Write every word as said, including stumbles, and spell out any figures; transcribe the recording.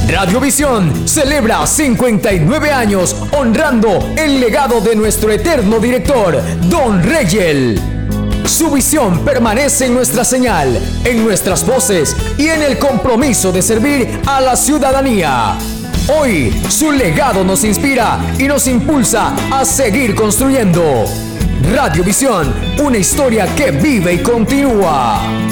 Radiovisión celebra cincuenta y nueve años honrando el legado de nuestro eterno director, Don Reyel. Su visión permanece en nuestra señal, en nuestras voces y en el compromiso de servir a la ciudadanía. Hoy, su legado nos inspira y nos impulsa a seguir construyendo. Radiovisión, una historia que vive y continúa.